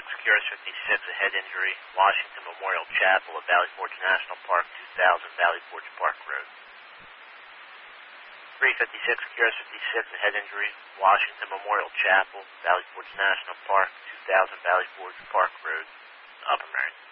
QRS 56, a head injury, Washington Memorial Chapel at Valley Forge National Park, 2000 Valley Forge Park Road. 356, QRS 56, a head injury, Washington Memorial Chapel, Valley Forge National Park, 2000 Valley Forge Park Road, Upper Marion.